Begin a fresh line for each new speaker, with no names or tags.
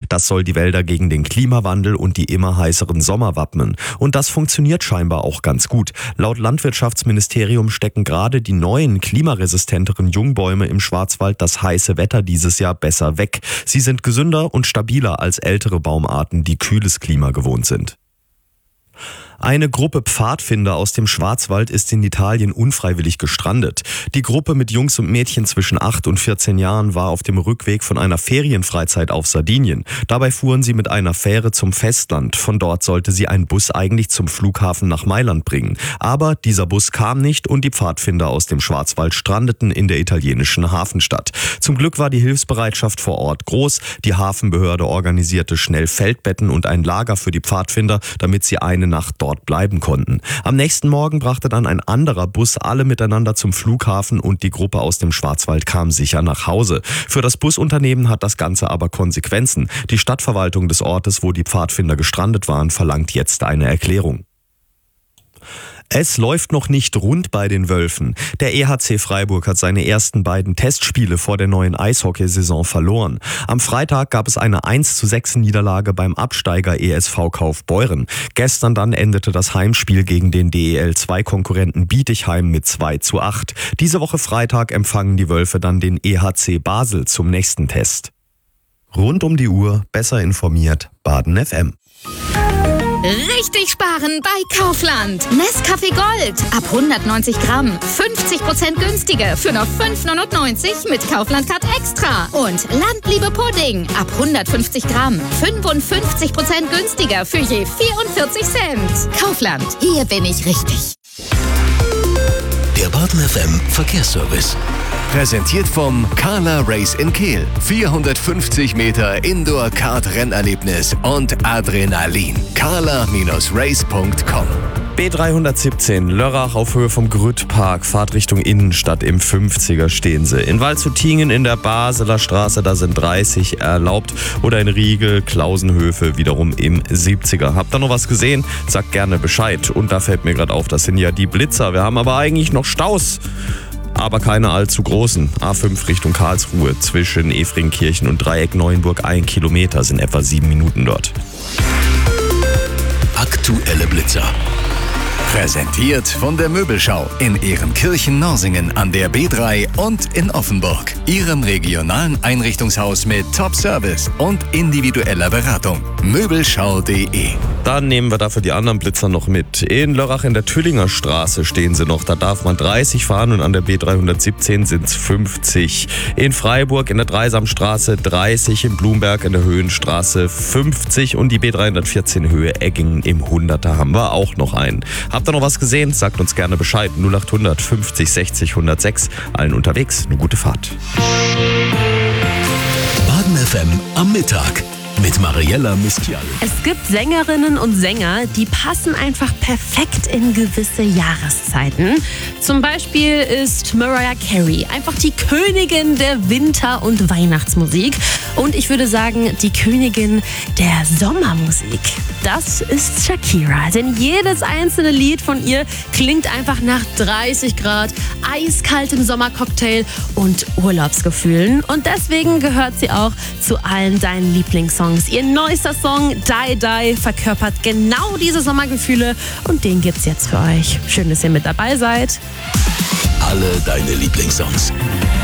Das soll die Wälder gegen den Klimawandel und die immer heißeren Sommer wappnen. Und das funktioniert scheinbar auch ganz gut. Laut Landwirtschaftsministerium stecken gerade die neuen, klimaresistenteren Jungbäume im Schwarzwald das heiße Wetter dieses Jahr besser weg. Sie sind gesünder und stabiler als ältere Baumarten, die kühles Klima gewohnt sind. Eine Gruppe Pfadfinder aus dem Schwarzwald ist in Italien unfreiwillig gestrandet. Die Gruppe mit Jungs und Mädchen zwischen 8 und 14 Jahren war auf dem Rückweg von einer Ferienfreizeit auf Sardinien. Dabei fuhren sie mit einer Fähre zum Festland. Von dort sollte sie ein Bus eigentlich zum Flughafen nach Mailand bringen. Aber dieser Bus kam nicht und die Pfadfinder aus dem Schwarzwald strandeten in der italienischen Hafenstadt. Zum Glück war die Hilfsbereitschaft vor Ort groß. Die Hafenbehörde organisierte schnell Feldbetten und ein Lager für die Pfadfinder, damit sie eine Nacht dort bleiben konnten. Am nächsten Morgen brachte dann ein anderer Bus alle miteinander zum Flughafen und die Gruppe aus dem Schwarzwald kam sicher nach Hause. Für das Busunternehmen hat das Ganze aber Konsequenzen. Die Stadtverwaltung des Ortes, wo die Pfadfinder gestrandet waren, verlangt jetzt eine Erklärung. Es läuft noch nicht rund bei den Wölfen. Der EHC Freiburg hat seine ersten beiden Testspiele vor der neuen Eishockeysaison verloren. Am Freitag gab es eine 1:6 Niederlage beim Absteiger ESV Kaufbeuren. Gestern dann endete das Heimspiel gegen den DEL-2-Konkurrenten Bietigheim mit 2:8. Diese Woche Freitag empfangen die Wölfe dann den EHC Basel zum nächsten Test. Rund um die Uhr, besser informiert, Baden FM.
Richtig sparen bei Kaufland. Nescafé Gold ab 190 Gramm. 50% günstiger für nur 5,99 mit Kaufland Card Extra. Und Landliebe Pudding ab 150 Gramm. 55% günstiger für je 44 Cent. Kaufland, hier bin ich richtig.
Der Baden FM Verkehrsservice. Präsentiert vom Carla Race in Kehl. 450 Meter Indoor-Kart-Rennerlebnis und Adrenalin. carla-race.com.
B317 Lörrach auf Höhe vom Grüttpark, Fahrt Richtung Innenstadt, im 50er stehen sie. In Waldshutingen in der Basler Straße, da sind 30 erlaubt. Oder in Riegel, Klausenhöfe wiederum im 70er. Habt ihr noch was gesehen? Sagt gerne Bescheid. Und da fällt mir gerade auf, das sind ja die Blitzer. Wir haben aber eigentlich noch Staus. Aber keine allzu großen. A5 Richtung Karlsruhe zwischen Efringkirchen und Dreieck Neuenburg 1 Kilometer, sind etwa 7 Minuten dort.
Aktuelle Blitzer. Präsentiert von der Möbelschau in Ehrenkirchen-Norsingen an der B3 und in Offenburg. Ihrem regionalen Einrichtungshaus mit Top-Service und individueller Beratung. Möbelschau.de.
Dann nehmen wir dafür die anderen Blitzer noch mit. In Lörrach in der Tüllinger Straße stehen sie noch. Da darf man 30 fahren und an der B317 sind es 50. In Freiburg in der Dreisamstraße 30, in Blumberg in der Höhenstraße 50 und die B314 Höhe Eggingen im 100er haben wir auch noch einen. Habt ihr noch was gesehen? Sagt uns gerne Bescheid. 0800 50 60 106. Allen unterwegs eine gute Fahrt.
Baden FM am Mittag mit Mariella Miskial.
Es gibt Sängerinnen und Sänger, die passen einfach perfekt in gewisse Jahreszeiten. Zum Beispiel ist Mariah Carey einfach die Königin der Winter- und Weihnachtsmusik. Und ich würde sagen, die Königin der Sommermusik. Das ist Shakira. Denn jedes einzelne Lied von ihr klingt einfach nach 30 Grad, eiskaltem Sommercocktail und Urlaubsgefühlen. Und deswegen gehört sie auch zu allen deinen Lieblingssongs. Ihr neuester Song, Die Die, verkörpert genau diese Sommergefühle und den gibt's jetzt für euch. Schön, dass ihr mit dabei seid.
Alle deine Lieblingssongs.